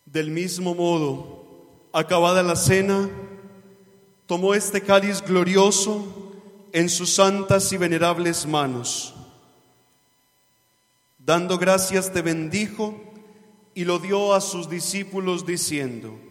Del mismo modo, acabada la cena, tomó este cáliz glorioso en sus santas y venerables manos. Dando gracias te bendijo y lo dio a sus discípulos diciendo: